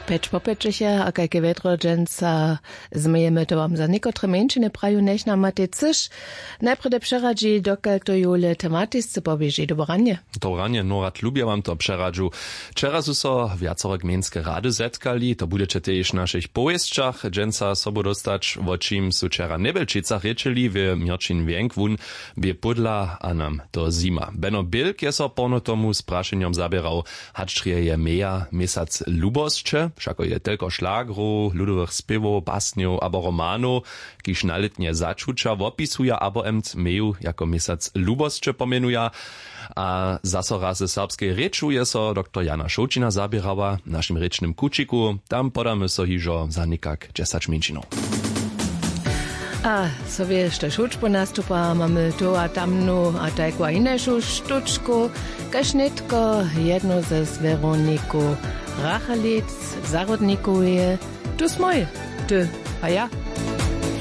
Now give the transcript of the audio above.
Peč popečeše, a kajke vedrodženca zmejeme to vám za niekotre menšine praju než na mateciš. Najprede přeradži, dokaj to jule tematisce pobieži. Dobranie. Dobranie, Norat, lubię wam to přeradžu. Včera su so viacere gmejnske rady zetkali, to budete tiež v našich powiesťach, dženca sobu dostać, o čím su včera nebelčicach rečeli v Mirčin Vienkvun, by podla a nam to zima. Beno Bilk je so porno tomu s prašenjom zabieral, hačtrije je meja mesac lubosće, všako je telko šlagru, ludowych spěvov, basnjov abo romanov, kiž naletnje začuča opisuja abo emt meju jako mesac lubosće pomenuja. A zaso raz ze serbskej reču je so dr. Jana Šoučina zabierała w naszym rečnym kučiku. Tam podamy so hižo za nikak 10 minčinov. A sobie jeszcze szuczpo nastupa, mamy tu a tamnu, a tajku a inešu štučku, kašnitko jedno ze z Veroniku Rachalic, zarodnikuje, tu smoj, ty, a ja.